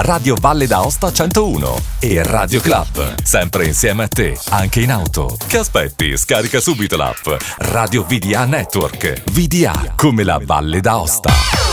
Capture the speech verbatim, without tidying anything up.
Radio Valle d'Aosta centouno e Radio Club, sempre insieme a te, anche in auto. Che aspetti? Scarica subito l'app Radio V D A Network. V D A come la Valle d'Aosta.